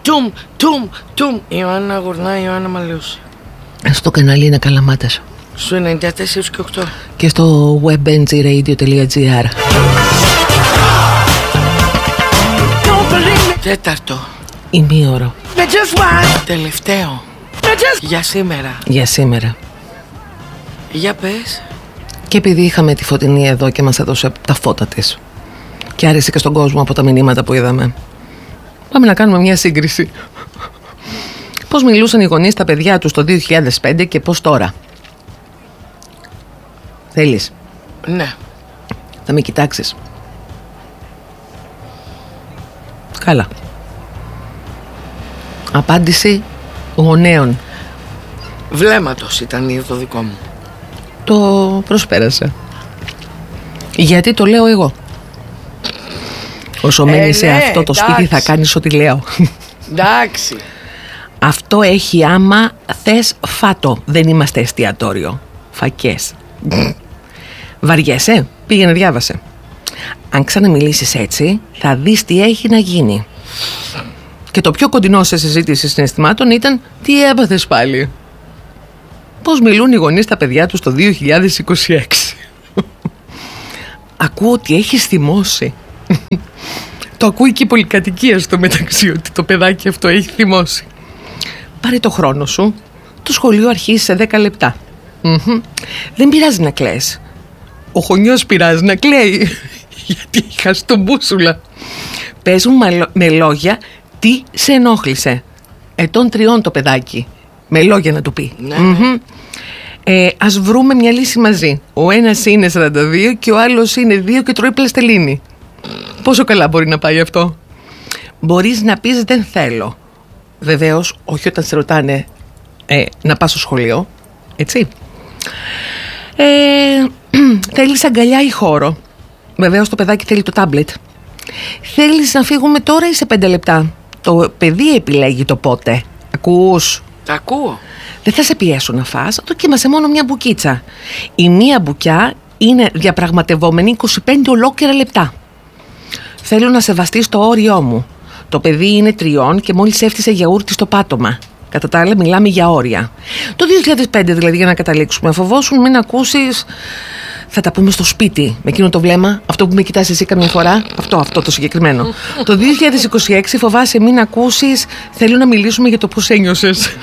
Τουμ. Ιωάννα Γουρνά, Ιωάννα Μαλούση. Στο κανάλι είναι Καλαμάτας. Στο 94 και 8. Και στο webngradio.gr. Τέταρτο. Ημίωρο. Τελευταίο. Για σήμερα. Για πες. Και επειδή είχαμε τη Φωτεινή εδώ και μας έδωσε τα φώτα της και άρεσε και στον κόσμο από τα μηνύματα που είδαμε, πάμε να κάνουμε μια σύγκριση. Πώς μιλούσαν οι γονείς στα παιδιά τους το 2005 και πώς τώρα. Θέλεις? Ναι. Θα με κοιτάξεις? Καλά. Απάντηση γονέων. Βλέμματος ήταν το δικό μου. Το προσπέρασα. Γιατί το λέω εγώ. Όσο μένεις σε αυτό το σπίτι θα κάνεις ό,τι λέω. Εντάξει. Αυτό έχει άμα θες φάτο. Δεν είμαστε εστιατόριο. Φακές. Βαριέσαι? Πήγαινε διάβασε. Αν ξαναμιλήσεις έτσι θα δεις τι έχει να γίνει. Και το πιο κοντινό σε συζήτηση συναισθημάτων ήταν τι έπαθες πάλι. Πώς μιλούν οι γονείς στα παιδιά τους το 2026. Ακούω ότι έχεις θυμώσει. Το ακούει και η πολυκατοικία στο μεταξύ, ότι το παιδάκι αυτό έχει θυμώσει. Πάρε το χρόνο σου. Το σχολείο αρχίζει σε 10 λεπτά. Δεν πειράζει να κλαις. Ο γονιός πειράζει να κλαίει. Γιατί είχα στον μπούσουλα. Παίζουν με λόγια τι σε ενόχλησε. Ετών 3 το παιδάκι. Με λόγια να του πει. Ναι. Ας βρούμε μια λύση μαζί. Ο ένας είναι 42 και ο άλλος είναι 2 και τρώει πλαστελίνη. Πόσο καλά μπορεί να πάει αυτό? Μπορείς να πεις δεν θέλω. Βεβαίως όχι όταν σε ρωτάνε να πας στο σχολείο. Έτσι. Θέλεις αγκαλιά ή χώρο? Βεβαίως το παιδάκι θέλει το τάμπλετ. Θέλεις να φύγουμε τώρα ή σε 5 λεπτά? Το παιδί επιλέγει το πότε. Ακούς? Τα ακούω. Δεν θα σε πιέσω να φας. Δοκίμασε μόνο μια μπουκίτσα. Η μία μπουκιά είναι διαπραγματευόμενη 25 ολόκληρα λεπτά. Θέλω να σεβαστείς το όριό μου. Το παιδί είναι 3 και μόλις έφτιασε γιαούρτι στο πάτωμα. Κατά τα άλλα μιλάμε για όρια. Το 2005 δηλαδή, για να καταλήξουμε. Φοβόσουν μην ακούσεις. Θα τα πούμε στο σπίτι. Με εκείνο το βλέμμα, αυτό που με κοιτάς εσύ καμιά φορά. Αυτό το συγκεκριμένο. Το 2026 φοβάσαι μην ακούσεις. Θέλω να μιλήσουμε για το πώς ένιωσες.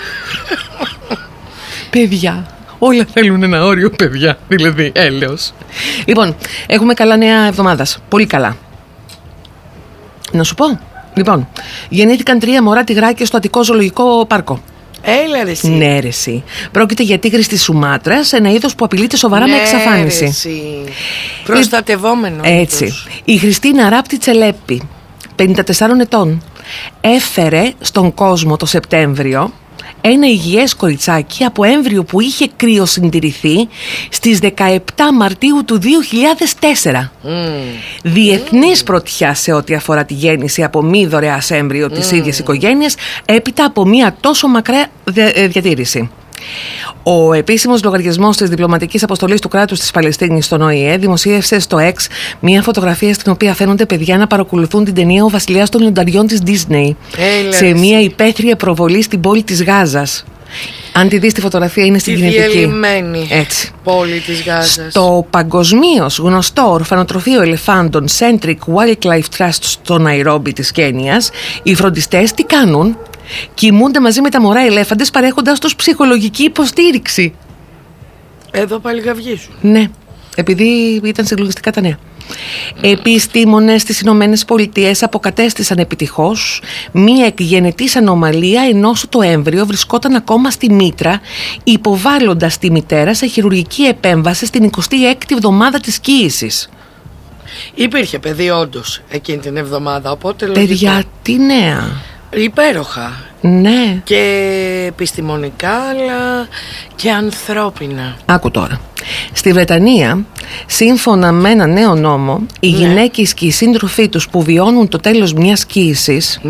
Παιδιά, όλα θέλουν ένα όριο, παιδιά. Δηλαδή, έλεος. Λοιπόν, έχουμε καλά νέα εβδομάδας. Πολύ καλά. Να σου πω. Λοιπόν, γεννήθηκαν 3 μωρά τυγράκια στο Αττικό Ζωολογικό Πάρκο. Έλα ρε εσύ. Ναι ρε εσύ. Πρόκειται για τίγρης της Σουμάτρας, ένα είδος που απειλείται σοβαρά με εξαφάνιση. Ρε εσύ. Προστατευόμενο. Έτσι. είδος. Η Χριστίνα Ράπτη Τσελέπη, 54 ετών, έφερε στον κόσμο το Σεπτέμβριο ένα υγιές κοριτσάκι από έμβριο που είχε κρυοσυντηρηθεί στις 17 Μαρτίου του 2004. Διεθνής πρωτιά σε ό,τι αφορά τη γέννηση από μη δωρεάς έμβριο της ίδιας οικογένειας, έπειτα από μια τόσο μακρά διατήρηση. Ο επίσημος λογαριασμός της διπλωματικής αποστολής του κράτους της Παλαιστίνης στον ΟΗΕ δημοσίευσε στο X μια φωτογραφία στην οποία φαίνονται παιδιά να παρακολουθούν την ταινία «Ο Βασιλιάς των Λιονταριών» της Disney σε μια υπαίθρια προβολή στην πόλη της Γάζας. Αν τη δεις τη φωτογραφία είναι στην κινητική. Τη διελειμμένη πόλη της Γάζας. Στο παγκοσμίως γνωστό ορφανοτροφείο ελεφάντων Centric Wildlife Trust στο Ναϊρόμπι της Κένιας, οι φροντιστές τι κάνουν? Κοιμούνται μαζί με τα μωρά ελέφαντες παρέχοντας τους ψυχολογική υποστήριξη. Εδώ πάλι γαυγίζουν. Ναι, επειδή ήταν συγκλονιστικά τα νέα. Επιστήμονες στις Ηνωμένες Πολιτείες αποκατέστησαν επιτυχώς μία εκγενετής ανομαλία, ενώ το έμβριο βρισκόταν ακόμα στη μήτρα, υποβάλλοντας τη μητέρα σε χειρουργική επέμβαση στην 26η εβδομάδα της κύησης. Υπήρχε παιδί όντως εκείνη την εβδομάδα, οπότε Παιδιά, τι νέα. Υπέροχα. Ναι. Και επιστημονικά αλλά και ανθρώπινα. Άκου τώρα. Στη Βρετανία, σύμφωνα με ένα νέο νόμο, οι γυναίκες και οι σύντροφοί τους που βιώνουν το τέλος μιας κύησης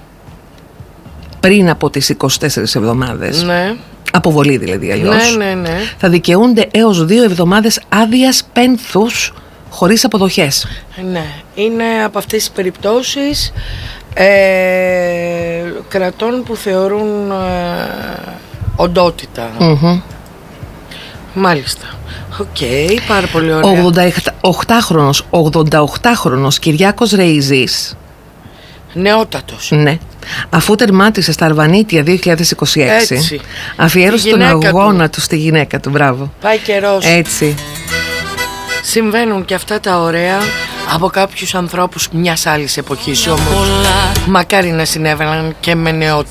πριν από τις 24 εβδομάδες, αποβολή δηλαδή αλλιώς, θα δικαιούνται έως 2 εβδομάδες άδειας πένθους χωρίς αποδοχές. Ναι, είναι από αυτές τις περιπτώσεις Κρατών που θεωρούν οντότητα. Μάλιστα. Οκ, πάρα πολύ ωραία. 88χρονος Κυριάκος Ρεϊζής. Νεότατος. Ναι. Αφού τερμάτισε στα Αρβανίτια 2026, Έτσι. αφιέρωσε τον αγώνα του στη γυναίκα του. Μπράβο. Πάει καιρός. Έτσι. Συμβαίνουν και αυτά τα ωραία από κάποιους ανθρώπους μιας άλλης εποχής όμως. Μακάρι να συνέβαιναν και με νεότερους.